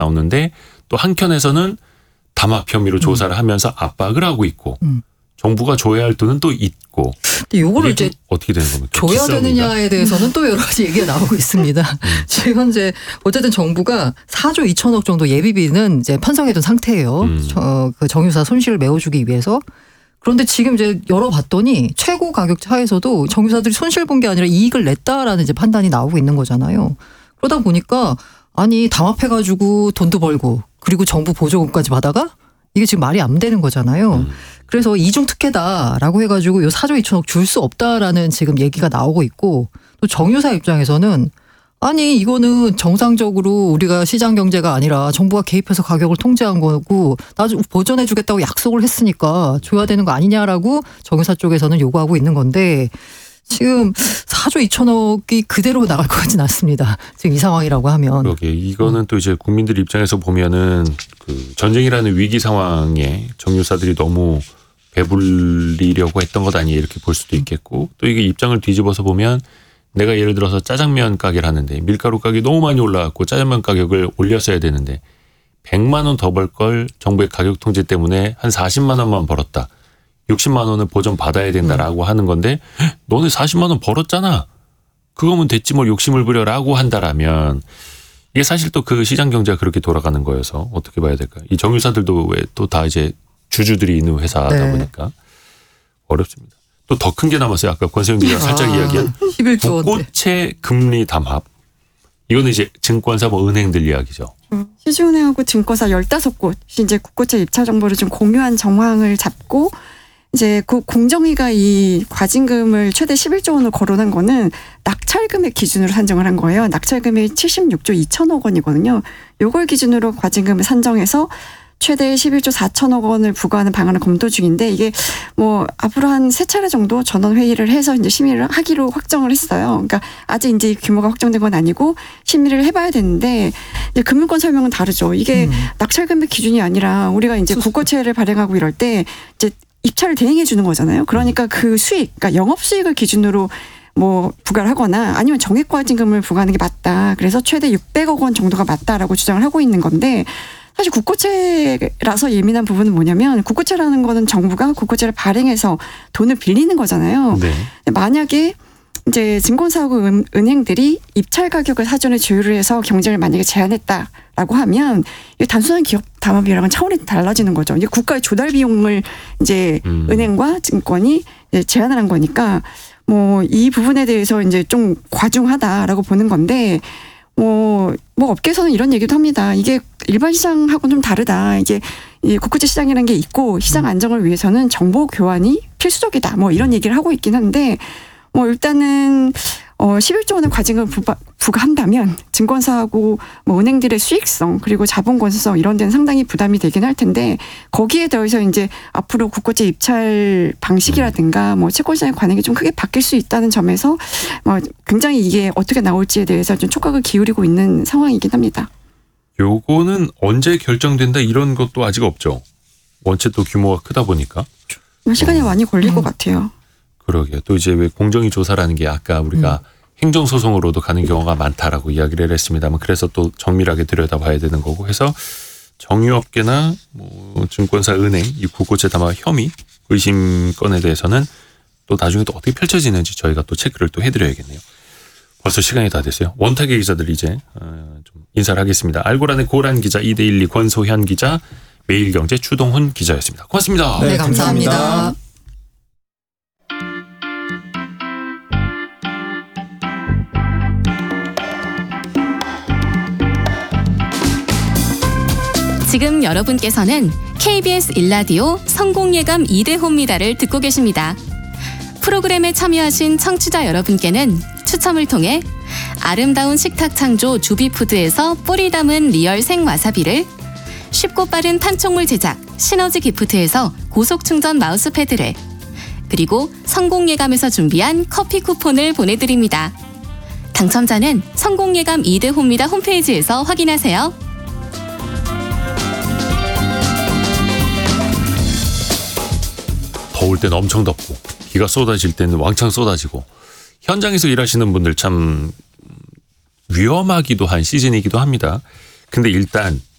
나오는데 또 한켠에서는 담합 혐의로 조사를 하면서 압박을 하고 있고 정부가 줘야 할 돈은 또 있고. 근데 요거를 이제 어떻게 되는 겁니까? 줘야 되느냐에 대해서는 또 여러 가지 얘기가 나오고 있습니다. 지금 현재 어쨌든 정부가 4조 2천억 정도 예비비는 이제 편성해둔 상태예요. 그 정유사 손실을 메워주기 위해서. 그런데 지금 이제 열어봤더니 최고 가격 차에서도 정유사들이 손실 본 게 아니라 이익을 냈다라는 이제 판단이 나오고 있는 거잖아요. 그러다 보니까 아니 담합해가지고 돈도 벌고 그리고 정부 보조금까지 받아가? 이게 지금 말이 안 되는 거잖아요. 그래서 이중 특혜다라고 해가지고 요 4조 2천억 줄 수 없다라는 지금 얘기가 나오고 있고 또 정유사 입장에서는 아니 이거는 정상적으로 우리가 시장 경제가 아니라 정부가 개입해서 가격을 통제한 거고 나중에 보전해 주겠다고 약속을 했으니까 줘야 되는 거 아니냐라고 정유사 쪽에서는 요구하고 있는 건데 지금 4조 2천억이 그대로 나갈 것 같진 않습니다. 지금 이 상황이라고 하면. 그러게 이거는 또 이제 국민들 입장에서 보면은 그 전쟁이라는 위기 상황에 정유사들이 너무 배불리려고 했던 것 아니에요 이렇게 볼 수도 있겠고 또 이게 입장을 뒤집어서 보면 내가 예를 들어서 짜장면 가게를 하는데 밀가루 가격이 너무 많이 올라갔고 짜장면 가격을 올렸어야 되는데 100만 원 더 벌 걸 정부의 가격 통제 때문에 한 40만 원만 벌었다. 60만 원은 보전 받아야 된다라고 하는 건데 너네 40만 원 벌었잖아. 그거면 됐지 뭘 욕심을 부려라고 한다라면 이게 사실 또 그 시장 경제가 그렇게 돌아가는 거여서 어떻게 봐야 될까요? 이 정유사들도 왜 또 다 이제 주주들이 있는 회사다 네. 보니까 어렵습니다. 또 더 큰 게 남았어요. 아까 권세영 기자가 살짝 이야기한 11조 원대. 국고채 금리 담합. 이거는 이제 증권사 뭐 은행들 이야기죠. 시중은행하고 증권사 15곳이 이제 국고채 입찰 정보를 좀 공유한 정황을 잡고 이제 그 공정위가 이 과징금을 최대 11조 원을 거론한 거는 낙찰금액 기준으로 산정을 한 거예요. 낙찰금액이 76조 2천억 원이거든요. 요걸 기준으로 과징금을 산정해서 최대 11조 4천억 원을 부과하는 방안을 검토 중인데 이게 뭐 앞으로 한 3차례 정도 전원 회의를 해서 이제 심의를 하기로 확정을 했어요. 그러니까 아직 이제 규모가 확정된 건 아니고 심의를 해봐야 되는데 이제 금융권 설명은 다르죠. 이게 낙찰금액 기준이 아니라 우리가 이제 국고채를 발행하고 이럴 때 이제 입찰을 대행해 주는 거잖아요. 그러니까 그 수익, 그러니까 영업수익을 기준으로 뭐 부과를 하거나 아니면 정액과징금을 부과하는 게 맞다. 그래서 최대 600억 원 정도가 맞다라고 주장을 하고 있는 건데 사실 국고채라서 예민한 부분은 뭐냐면 국고채라는 거는 정부가 국고채를 발행해서 돈을 빌리는 거잖아요. 네. 만약에 이제 증권사하고 은행들이 입찰 가격을 사전에 조율을 해서 경쟁을 만약에 제한했다라고 하면 이게 단순한 기업 담합이랑은 차원이 달라지는 거죠. 이게 국가의 조달 비용을 이제 은행과 증권이 이제 제한을 한 거니까 뭐 이 부분에 대해서 이제 좀 과중하다라고 보는 건데 뭐 업계에서는 이런 얘기도 합니다. 이게 일반 시장하고는 좀 다르다. 이게 이 국고채 시장이라는 게 있고 시장 안정을 위해서는 정보 교환이 필수적이다. 뭐 이런 얘기를 하고 있긴 한데 뭐 일단은 11조 원의 과징금을 부과한다면 증권사하고 뭐 은행들의 수익성 그리고 자본 건수성 이런 데는 상당히 부담이 되긴 할 텐데 거기에 더해서 이제 앞으로 국고채 입찰 방식이라든가 뭐 채권시장의 관행이 좀 크게 바뀔 수 있다는 점에서 뭐 굉장히 이게 어떻게 나올지에 대해서 좀 촉각을 기울이고 있는 상황이긴 합니다. 요거는 언제 결정된다 이런 것도 아직 없죠. 원체 또 규모가 크다 보니까. 시간이 많이 걸릴 것 같아요. 그러게요. 또 이제 왜 공정위 조사라는 게 아까 우리가 행정소송으로도 가는 경우가 많다라고 이야기를 했습니다만 그래서 또 정밀하게 들여다봐야 되는 거고 해서 정유업계나 뭐 증권사 은행 이 국고채 담합 혐의 의심 건에 대해서는 또 나중에 또 어떻게 펼쳐지는지 저희가 또 체크를 또 해드려야겠네요. 벌써 시간이 다 됐어요. 원탁의 기자들 이제 좀 인사를 하겠습니다. 알고라는 고란 기자, 이데일리 권소현 기자, 매일경제 추동훈 기자였습니다. 고맙습니다. 네, 감사합니다. 지금 여러분께서는 KBS 1라디오 성공예감 2대호입니다를 듣고 계십니다. 프로그램에 참여하신 청취자 여러분께는 추첨을 통해 아름다운 식탁 창조 주비푸드에서 뿌리 담은 리얼 생와사비를, 쉽고 빠른 판촉물 제작 시너지 기프트에서 고속충전 마우스패드를, 그리고 성공예감에서 준비한 커피 쿠폰을 보내드립니다. 당첨자는 성공예감 2대호입니다 홈페이지에서 확인하세요. 더울 땐 엄청 덥고 비가 쏟아질 때는 왕창 쏟아지고 현장에서 일하시는 분들 참 위험하기도 한 시즌이기도 합니다. 근데 일단